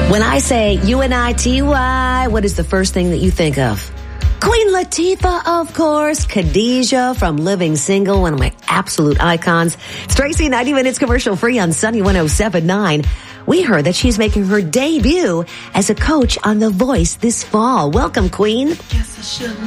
When I say UNITY, what is the first thing that you think of? Queen Latifah, of course. Khadijah from Living Single, one of my absolute icons. It's Tracy, 90 minutes commercial free on Sunny 107.9. We heard that she's making her debut as a coach on The Voice this fall. Welcome, Queen. Guess I should